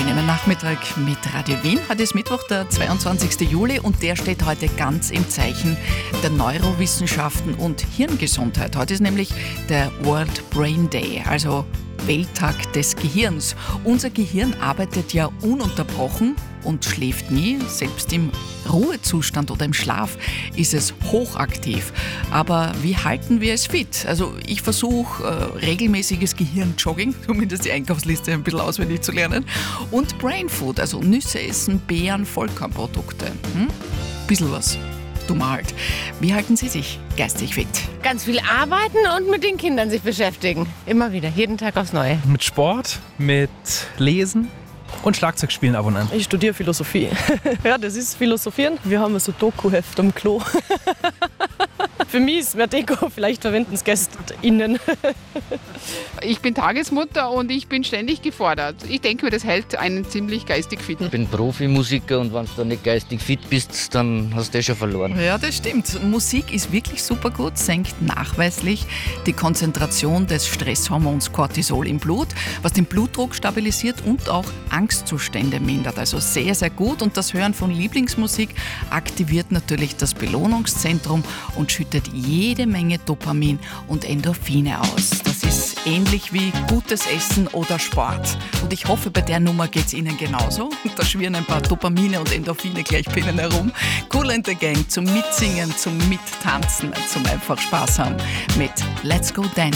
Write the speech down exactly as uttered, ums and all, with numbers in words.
angenehmen Nachmittag mit Radio Wien. Heute ist Mittwoch, der zweiundzwanzigsten Juli und der steht heute ganz im Zeichen der Neurowissenschaften und Hirngesundheit. Heute ist nämlich der World Brain Day, also Welttag des Gehirns. Unser Gehirn arbeitet ja ununterbrochen und schläft nie. Selbst im Ruhezustand oder im Schlaf ist es hochaktiv. Aber wie halten wir es fit? Also ich versuche äh, regelmäßiges Gehirnjogging, zumindest die Einkaufsliste ein bisschen auswendig zu lernen. Und Brainfood, also Nüsse essen, Beeren, Vollkornprodukte. Hm? Bisschen was. Dumm halt. Wie halten Sie sich geistig fit? Ganz viel arbeiten und mit den Kindern sich beschäftigen. Immer wieder, jeden Tag aufs Neue. Mit Sport, mit Lesen und Schlagzeug spielen ab und an. Ich studiere Philosophie. Ja, das ist Philosophieren. Wir haben so Doku-Heft am Klo. Für mich ist mehr Deko, vielleicht verwenden es GästInnen. Ich bin Tagesmutter und ich bin ständig gefordert. Ich denke mir, das hält einen ziemlich geistig fit. Ich bin Profimusiker und wenn du nicht geistig fit bist, dann hast du eh schon verloren. Ja, das stimmt. Musik ist wirklich super gut, senkt nachweislich die Konzentration des Stresshormons Cortisol im Blut, was den Blutdruck stabilisiert und auch Angstzustände mindert. Also sehr, sehr gut. Und das Hören von Lieblingsmusik aktiviert natürlich das Belohnungszentrum und schüttet jede Menge Dopamin und Endorphine aus. Das ist ähnlich wie gutes Essen oder Sport. Und ich hoffe, bei der Nummer geht es Ihnen genauso. Da schwirren ein paar Dopamine und Endorphine gleich bei Ihnen herum. Kool and the Gang zum Mitsingen, zum Mittanzen, zum einfach Spaß haben mit Let's Go Dancing.